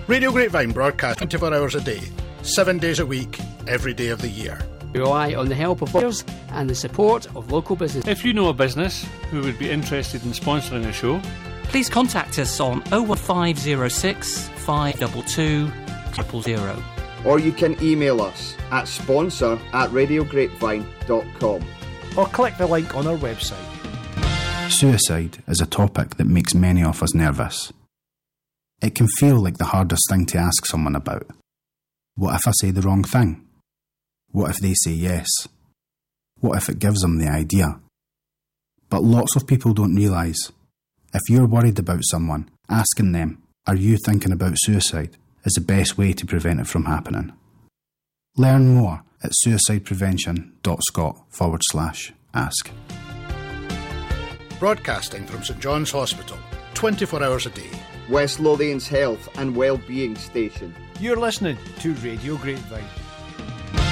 Radio Grapevine broadcasts 24 hours a day, 7 days a week, every day of the year. We rely on the help of others and the support of local business. If you know a business who would be interested in sponsoring a show, please contact us on 01506 522 000. Or you can email us at sponsor@radiograpevine.com. Or click the link on our website. Suicide is a topic that makes many of us nervous. It can feel like the hardest thing to ask someone about. What if I say the wrong thing? What if they say yes? What if it gives them the idea? But lots of people don't realise, if you're worried about someone, asking them, "Are you thinking about suicide?" is the best way to prevent it from happening. Learn more at suicideprevention.scot/ask. Broadcasting from St John's Hospital, 24 hours a day. West Lothian's health and well-being station. You're listening to Radio Grapevine.